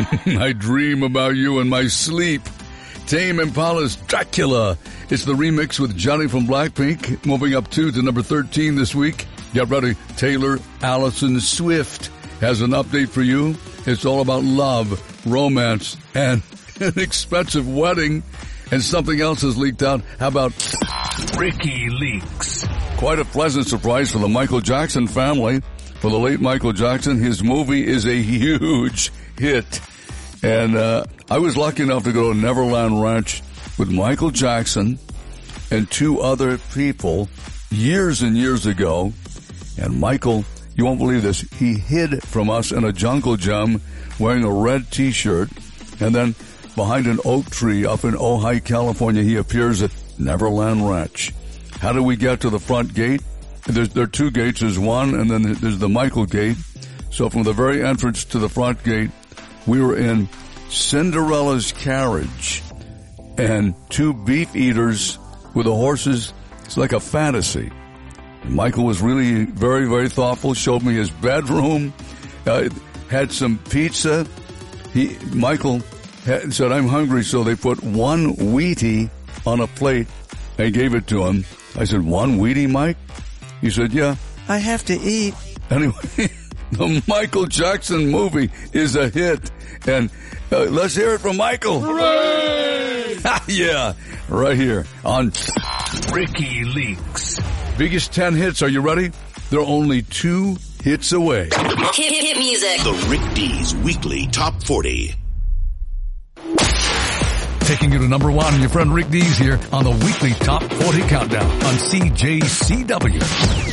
I dream about you in my sleep. Tame Impala's Dracula. It's the remix with Johnny from Blackpink, moving up 2 to number 13 this week. Get ready. Taylor Allison Swift has an update for you. It's all about love, romance, and an expensive wedding. And something else has leaked out. How about Ricky Leaks? Quite a pleasant surprise for the Michael Jackson family. For the late Michael Jackson, his movie is a huge hit. And I was lucky enough to go to Neverland Ranch with Michael Jackson and 2 other people years and years ago. And Michael, you won't believe this, he hid from us in a jungle gym wearing a red T-shirt. And then behind an oak tree up in Ojai, California, he appears at Neverland Ranch. How do we get to the front gate? There are 2 gates. There's one, and then there's the Michael gate. So from the very entrance to the front gate, we were in Cinderella's carriage and 2 beef eaters with the horses. It's like a fantasy. And Michael was really very, very thoughtful, showed me his bedroom, had some pizza. Michael said, I'm hungry, so they put 1 Wheatie on a plate and gave it to him. I said, 1 Wheatie, Mike? He said, yeah. I have to eat. Anyway, the Michael Jackson movie is a hit. And let's hear it from Michael. Hooray! Yeah, right here on Ricky Leaks. Biggest 10 hits. Are you ready? They're only 2 hits away. Hit music. The Rick D's Weekly Top 40. Taking you to number 1, your friend Rick D's here on the weekly Top 40 Countdown on CJCW.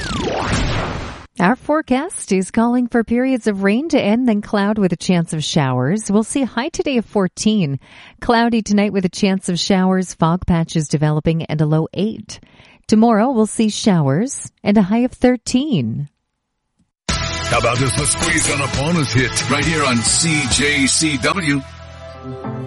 Our forecast is calling for periods of rain to end, then cloud with a chance of showers. We'll see a high today of 14. Cloudy tonight with a chance of showers, fog patches developing, and a low 8. Tomorrow we'll see showers and a high of 13. How about this? Let's squeeze on a bonus hit right here on CJCW.